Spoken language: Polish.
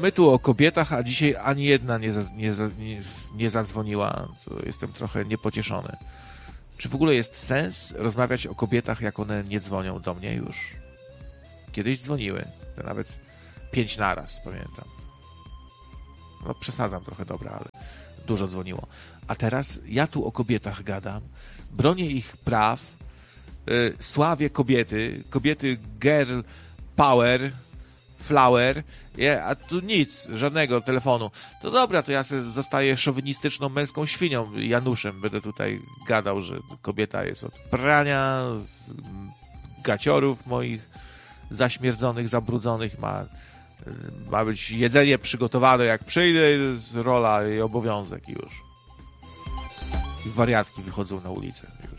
my tu o kobietach, a dzisiaj ani jedna nie zadzwoniła. To jestem trochę niepocieszony. Czy w ogóle jest sens rozmawiać o kobietach, jak one nie dzwonią do mnie już? Kiedyś dzwoniły, to nawet 5 naraz, pamiętam. No przesadzam trochę, dobra, ale dużo dzwoniło. A teraz ja tu o kobietach gadam, bronię ich praw, sławię kobiety girl power, flower, a tu nic, żadnego telefonu. To dobra, to ja sobie zostaję szowinistyczną męską świnią, Januszem. Będę tutaj gadał, że kobieta jest od prania, gaciorów moich zaśmierdzonych, zabrudzonych, ma być jedzenie przygotowane jak przyjdę, jest rola i obowiązek i już. I wariatki wychodzą na ulicę.